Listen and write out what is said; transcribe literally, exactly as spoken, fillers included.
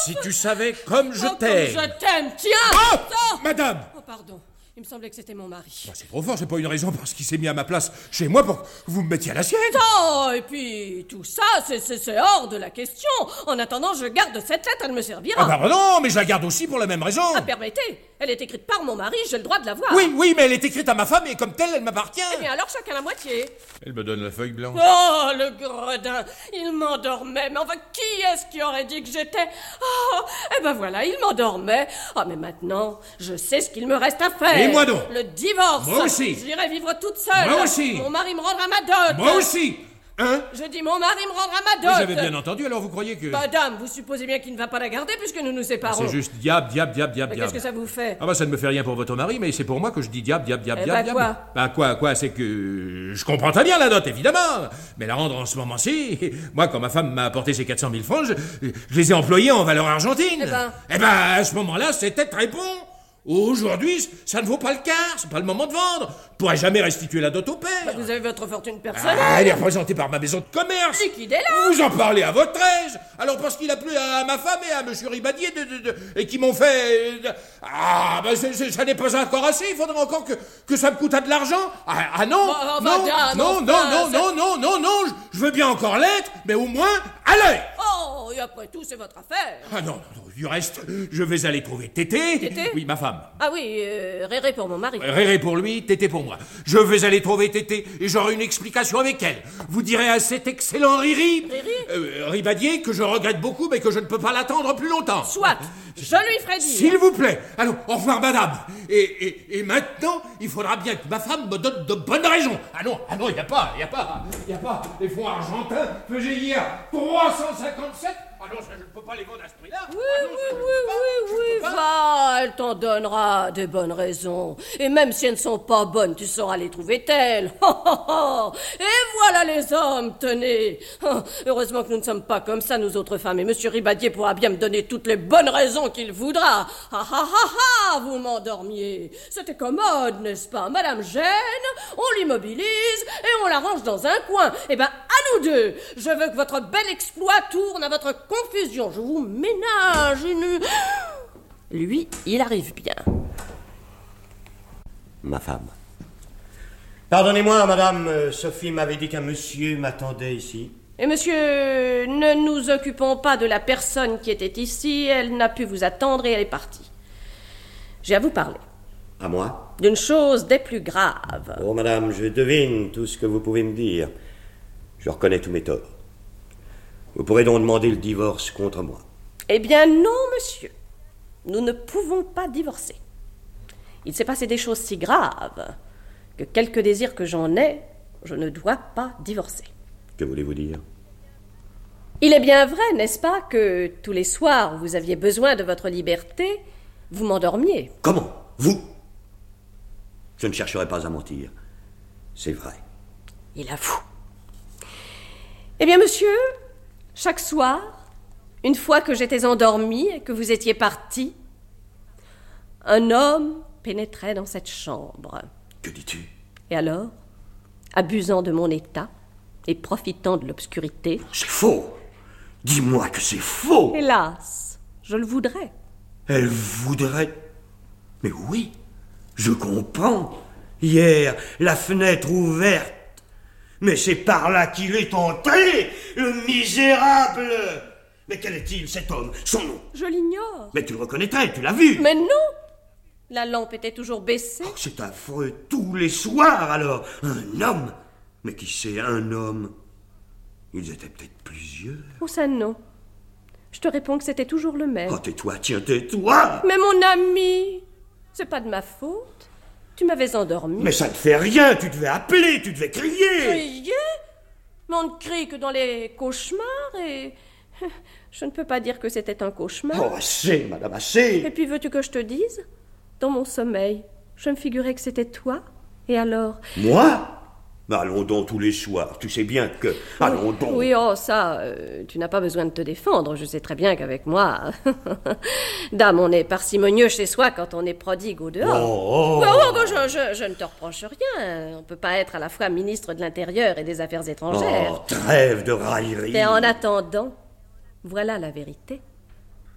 Si tu savais comme je Oh, t'aime. comme je t'aime, tiens. Oh, Oh, madame. Oh, pardon. Il me semblait que c'était mon mari. Bah, c'est trop fort, c'est pas une raison parce qu'il s'est mis à ma place chez moi pour que vous me mettiez à la sienne. Oh, et puis tout ça, c'est, c'est, c'est hors de la question. En attendant, je garde cette lettre, elle me servira. Ah bah non, mais je la garde aussi pour la même raison. Ah, permettez, elle est écrite par mon mari, j'ai le droit de la voir. Oui, oui, mais elle est écrite à ma femme et comme telle, elle m'appartient. Eh bien alors, chacun la moitié. Elle me donne la feuille blanche. Oh, le gredin, il m'endormait. Mais enfin, qui est-ce qui aurait dit que j'étais... Oh, eh ben voilà, il m'endormait. Ah, mais maintenant, je sais ce qu'il me reste à faire. Et moi donc? Le divorce. Moi aussi. J'irai vivre toute seule. Moi aussi. Mon mari me rendra ma dot. Moi aussi. Hein? Je dis, mon mari me rendra ma Oui, dot. j'avais bien entendu, alors vous croyez que... Madame, vous supposez bien qu'il ne va pas la garder puisque nous nous séparons. C'est juste diable, diable, diable, diable, Mais diable. qu'est-ce que ça vous fait? Ah bah ça ne me fait rien pour votre mari, mais c'est pour moi que je dis diable, diable, diable, Eh diable, bah, diable. quoi? Bah quoi, quoi, c'est que... Je comprends très bien la dot, évidemment. Mais la rendre en ce moment-ci... Moi, quand ma femme m'a apporté ses quatre cent mille francs, je, je les ai employés en valeur argentine. Eh ben... Eh ben, à ce moment-là, c'était très bon. Aujourd'hui, ça ne vaut pas le quart, c'est pas le moment de vendre. Je pourrais jamais restituer la dot au père. Bah, vous avez votre fortune personnelle. Ah, elle est représentée par ma maison de commerce. Liquidez-la. Vous en parlez à votre aise. Alors parce qu'il a plu à ma femme et à monsieur Ribadier de, de, de- et qui m'ont fait... de- ah, ben c'est- c'est- ça n'est pas encore assez. Il faudrait encore que, que ça me coûte de l'argent. Ah, ah non, Oh, non, madame, non, enfin, non, non, ça- non, non, non, non, je- je veux bien encore l'être, mais au moins à l'œil. Oh, et après tout, c'est votre affaire. Ah non, non, non, du reste, je vais aller trouver Tété. Tété? Oui, ma femme. Ah oui, euh, Réré pour mon mari. Réré pour lui, Tété pour moi. Je vais aller trouver Tété et j'aurai une explication avec elle. Vous direz à cet excellent Riri, Riri euh, Ribadier, que je regrette beaucoup, mais que je ne peux pas l'attendre plus longtemps. Soit, je lui ferai dire. S'il vous plaît. Alors, au revoir, madame. Et, et, et maintenant, il faudra bien que ma femme me donne de bonnes raisons. Ah non, ah non, il n'y a pas, il n'y a pas, il n'y a pas. Les fonds argentins faisaient hier trois cent cinquante-sept. Ah non, ça, je ne peux pas les vendre à ce prix-là. Oui, Ah non, oui, ça, je oui, peux pas, oui, je oui, peux pas. va, elle t'en donnera des bonnes raisons. Et même si elles ne sont pas bonnes, tu sauras les trouver telles. Et voilà les hommes, tenez. Oh, heureusement que nous ne sommes pas comme ça, nous autres femmes. Et monsieur Ribadier pourra bien me donner toutes les bonnes raisons qu'il voudra. Ah ah ah ah, vous m'endormiez. C'était commode, n'est-ce pas? Madame gêne, on l'immobilise et on la range dans un coin. Eh ben, à nous deux, je veux que votre bel exploit tourne à votre confusion. Je vous ménage une... Lui, il arrive bien. Ma femme. Pardonnez-moi, madame, euh, Sophie m'avait dit qu'un monsieur m'attendait ici. Et monsieur, ne nous occupons pas de la personne qui était ici. Elle n'a pu vous attendre et elle est partie. J'ai à vous parler À moi? d'une chose des plus graves. Oh, madame, je devine tout ce que vous pouvez me dire. Je reconnais tous mes torts. Vous pourrez donc demander le divorce contre moi. Eh bien non, monsieur. Nous ne pouvons pas divorcer. Il s'est passé des choses si graves que quelque désir que j'en ai, je ne dois pas divorcer. Que voulez-vous dire? Il est bien vrai, n'est-ce pas, que tous les soirs où vous aviez besoin de votre liberté, vous m'endormiez. Comment? Vous? Je ne chercherai pas à mentir. C'est vrai. Il avoue. Eh bien, monsieur, chaque soir, une fois que j'étais endormie et que vous étiez parti, un homme pénétrait dans cette chambre. Que dis-tu? Et alors, abusant de mon état et profitant de l'obscurité... C'est faux! Dis-moi que c'est faux! Hélas, je le voudrais. Elle voudrait... Mais oui, je comprends. Hier, la fenêtre ouverte. Mais c'est par là qu'il est entré, le misérable! Mais quel est-il, cet homme? Son nom? Je l'ignore. Mais tu le reconnaîtrais, tu l'as vu? Mais non! La lampe était toujours baissée. Oh, c'est affreux, tous les soirs, alors. Un homme? Mais qui c'est, un homme? Ils étaient peut-être plusieurs. Oh, ça non. Je te réponds que c'était toujours le même. Oh, tais-toi, tiens, tais-toi! Mais mon ami, c'est pas de ma faute. Tu m'avais endormi. Mais ça ne fait rien, tu devais appeler, tu devais crier! Crier? Mais on ne crie que dans les cauchemars et... Je ne peux pas dire que c'était un cauchemar. Oh, assez, madame, assez! Et puis veux-tu que je te dise? Dans mon sommeil, je me figurais que c'était toi. Et alors? Moi? Mais allons donc tous les soirs, tu sais bien que... Allons donc! Oui, oh, ça, euh, tu n'as pas besoin de te défendre. Je sais très bien qu'avec moi... Dame, on est parcimonieux chez soi quand on est prodigue au dehors. Oh, oh. Oh, oh, je, je, je ne te reproche rien. On ne peut pas être à la fois ministre de l'Intérieur et des Affaires étrangères. Oh, trêve de raillerie! Mais en attendant, voilà la vérité.